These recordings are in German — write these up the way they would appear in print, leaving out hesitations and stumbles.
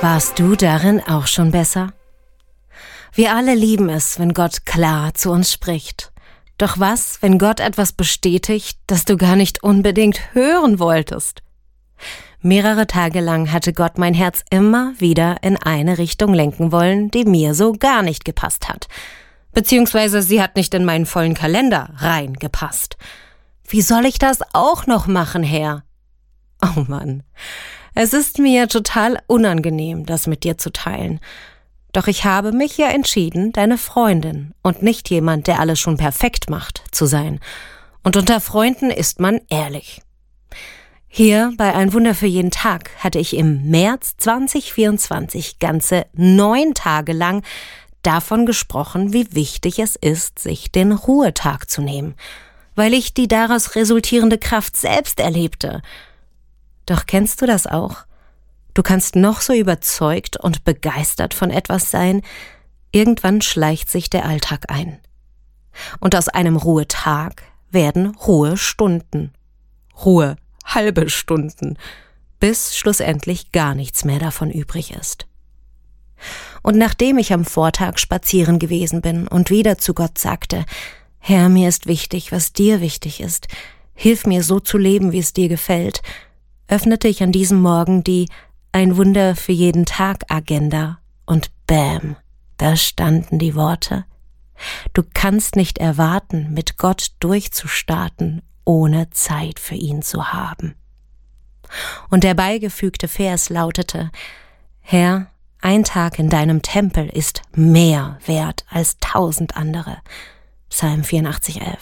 Warst du darin auch schon besser? Wir alle lieben es, wenn Gott klar zu uns spricht. Doch was, wenn Gott etwas bestätigt, das du gar nicht unbedingt hören wolltest? Mehrere Tage lang hatte Gott mein Herz immer wieder in eine Richtung lenken wollen, die mir so gar nicht gepasst hat. Beziehungsweise sie hat nicht in meinen vollen Kalender reingepasst. Wie soll ich das auch noch machen, Herr? Oh Mann, es ist mir total unangenehm, das mit dir zu teilen. Doch ich habe mich ja entschieden, deine Freundin und nicht jemand, der alles schon perfekt macht, zu sein. Und unter Freunden ist man ehrlich. Hier bei Ein Wunder für jeden Tag hatte ich im März 2024 ganze 9 Tage lang davon gesprochen, wie wichtig es ist, sich den Ruhetag zu nehmen, weil ich die daraus resultierende Kraft selbst erlebte. Doch kennst du das auch? Du kannst noch so überzeugt und begeistert von etwas sein, irgendwann schleicht sich der Alltag ein. Und aus einem Ruhetag werden Ruhestunden. Halbe Stunden, bis schlussendlich gar nichts mehr davon übrig ist. Und nachdem ich am Vortag spazieren gewesen bin und wieder zu Gott sagte, Herr, mir ist wichtig, was dir wichtig ist, hilf mir so zu leben, wie es dir gefällt, öffnete ich an diesem Morgen die Ein Wunder für jeden Tag Agenda und bäm, da standen die Worte: Du kannst nicht erwarten, mit Gott durchzustarten, ohne Zeit für ihn zu haben. Und der beigefügte Vers lautete: Herr, ein Tag in deinem Tempel ist mehr wert als 1000 andere. Psalm 84,11.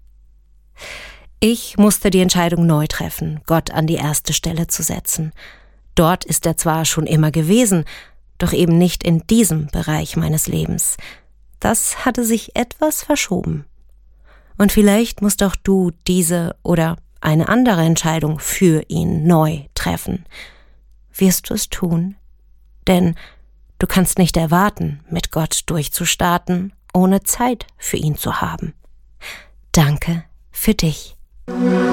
Ich musste die Entscheidung neu treffen, Gott an die erste Stelle zu setzen. Dort ist er zwar schon immer gewesen, doch eben nicht in diesem Bereich meines Lebens. Das hatte sich etwas verschoben. Und vielleicht musst auch du diese oder eine andere Entscheidung für ihn neu treffen. Wirst du es tun? Denn du kannst nicht erwarten, mit Gott durchzustarten, ohne Zeit für ihn zu haben. Danke für dich.